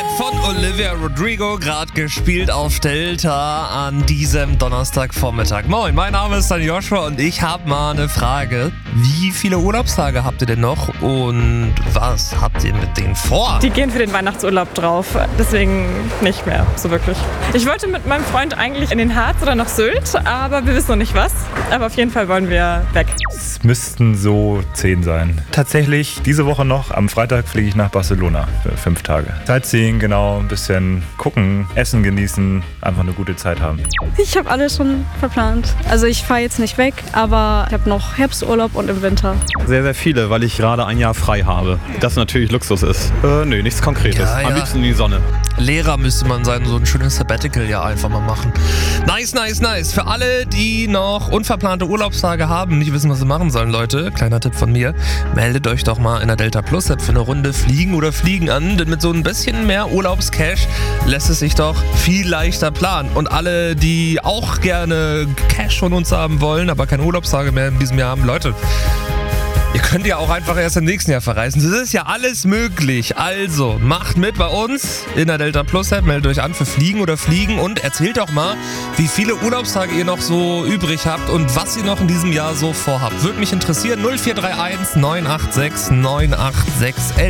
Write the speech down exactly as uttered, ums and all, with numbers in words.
von Olivia Rodrigo, gerade gespielt auf Delta an diesem Donnerstagvormittag. Moin, mein Name ist dann Joshua und ich habe mal eine Frage. Wie viele Urlaubstage habt ihr denn noch und was habt ihr mit denen vor? Die gehen für den Weihnachtsurlaub drauf, deswegen nicht mehr so wirklich. Ich wollte mit meinem Freund eigentlich in den Harz oder nach Sylt, aber wir wissen noch nicht was. Aber auf jeden Fall wollen wir weg. Es müssten so zehn sein. Tatsächlich diese Woche noch, am Freitag fliege ich nach Barcelona für fünf Tage. Sightseeing, genau, ein bisschen gucken, essen genießen, einfach eine gute Zeit haben. Ich habe alles schon verplant. Also ich fahre jetzt nicht weg, aber ich habe noch Herbsturlaub und im Winter. Sehr, sehr viele, weil ich gerade ein Jahr frei habe. Das natürlich Luxus ist. Äh, nö, nichts Konkretes. Ja, ja. Am liebsten in die Sonne. Lehrer müsste man sein, so ein schönes Sabbatical ja einfach mal machen. Nice, nice, nice. Für alle, die noch unverplante Urlaubstage haben, nicht wissen, was sie machen sollen, Leute, kleiner Tipp von mir, meldet euch doch mal in der Delta Plus App für eine Runde Fliegen oder Fliegen an, denn mit so ein bisschen mehr Urlaubscash lässt es sich doch viel leichter planen. Und alle, die auch gerne Cash von uns haben wollen, aber keine Urlaubstage mehr in diesem Jahr haben, Leute, ihr könnt ja auch einfach erst im nächsten Jahr verreisen. Das ist ja alles möglich. Also, macht mit bei uns in der Delta Plus App. Meldet euch an für Fliegen oder Fliegen und erzählt doch mal, wie viele Urlaubstage ihr noch so übrig habt und was ihr noch in diesem Jahr so vorhabt. Würde mich interessieren. null vier drei eins neun acht sechs neun acht sechs eins